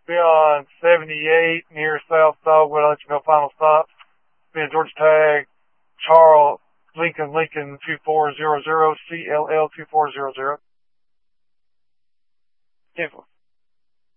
Be on 78 near South Dogwood. I'll let you know final stop. Be in Georgia tag, Charles Lincoln 2400, CLL 2400. 10-4.